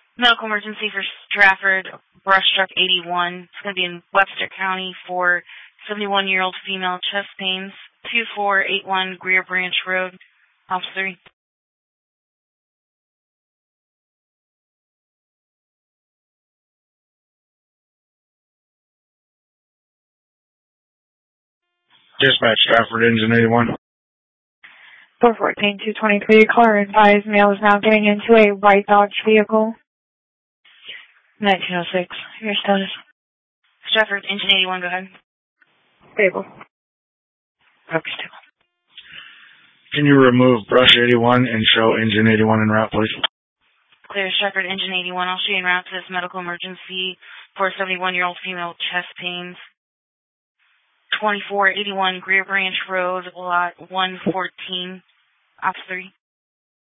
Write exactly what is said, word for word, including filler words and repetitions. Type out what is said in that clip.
Medical emergency for Stratford, brush truck eighty-one. It's going to be in Webster County for seventy-one-year-old female, chest pains, two four eight one Greer Branch Road, Officer. Dispatch, Stratford, Engine eighty-one. four fourteen two twenty-three, caller advised male is now getting into a white Dodge vehicle. nineteen oh six, your status. Stratford, Engine eighty-one, go ahead. Stable. Okay, stable. Can you remove brush eighty-one and show Engine eighty-one en route, please? Clear, Stratford, Engine eighty-one. I'll show you en route to this medical emergency for a seventy-one-year-old female, chest pains. twenty-four eighty-one Greer Branch Road, lot one fourteen, Op three.